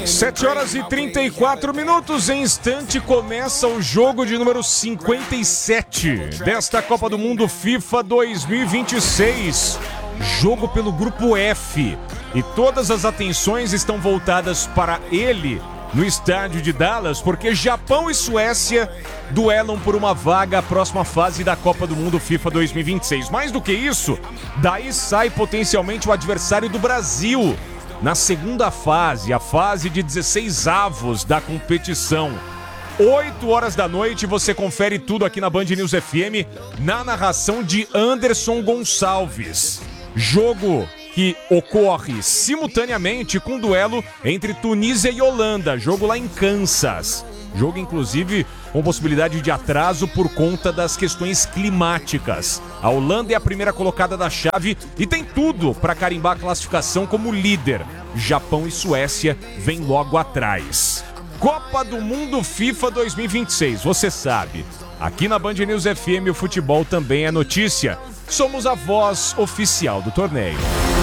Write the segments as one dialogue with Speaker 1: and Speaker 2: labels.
Speaker 1: 7h34, em instante começa o jogo de número 57 desta Copa do Mundo FIFA 2026. Jogo pelo grupo F. E todas as atenções estão voltadas para ele no estádio de Dallas, porque Japão e Suécia duelam por uma vaga à próxima fase da Copa do Mundo FIFA 2026. Mais do que isso, daí sai potencialmente o adversário do Brasil na segunda fase, a fase de 16avos da competição. 8 horas da noite, você confere tudo aqui na Band News FM, na narração de Anderson Gonçalves. Jogo que ocorre simultaneamente com um duelo entre Tunísia e Holanda, jogo lá em Kansas. Jogo, inclusive, com possibilidade de atraso por conta das questões climáticas. A Holanda é a primeira colocada da chave e tem tudo para carimbar a classificação como líder. Japão e Suécia vêm logo atrás. Copa do Mundo FIFA 2026, você sabe. Aqui na Band News FM o futebol também é notícia. Somos a voz oficial do torneio.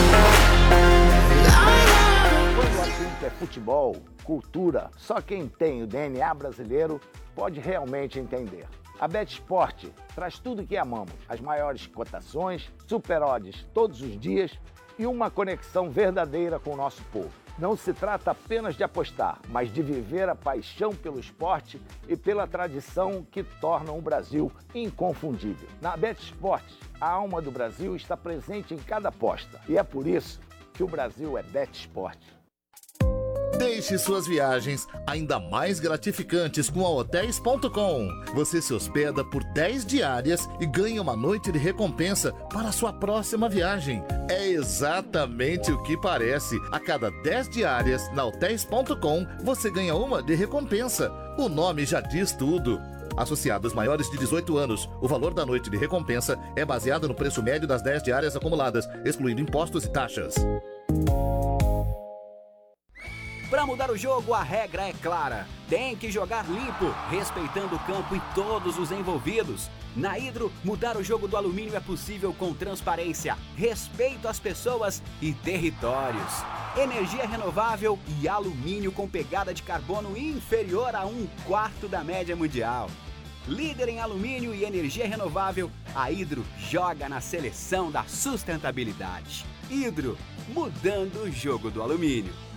Speaker 2: Quando o assunto é futebol, cultura, só quem tem o DNA brasileiro pode realmente entender. A BetSport traz tudo que amamos, as maiores cotações, super odds todos os dias e uma conexão verdadeira com o nosso povo. Não se trata apenas de apostar, mas de viver a paixão pelo esporte e pela tradição que tornam o Brasil inconfundível. Na BetSport, a alma do Brasil está presente em cada aposta e é por isso que o Brasil é BetSport.
Speaker 3: Deixe suas viagens ainda mais gratificantes com a Hotels.com. Você se hospeda por 10 diárias e ganha uma noite de recompensa para a sua próxima viagem. É exatamente o que parece. A cada 10 diárias na Hotels.com, você ganha uma de recompensa. O nome já diz tudo. Associados maiores de 18 anos, o valor da noite de recompensa é baseado no preço médio das 10 diárias acumuladas, excluindo impostos e taxas.
Speaker 4: Para mudar o jogo, a regra é clara. Tem que jogar limpo, respeitando o campo e todos os envolvidos. Na Hidro, mudar o jogo do alumínio é possível com transparência, respeito às pessoas e territórios. Energia renovável e alumínio com pegada de carbono inferior a 1/4 da média mundial. Líder em alumínio e energia renovável, a Hidro joga na seleção da sustentabilidade. Hidro, mudando o jogo do alumínio.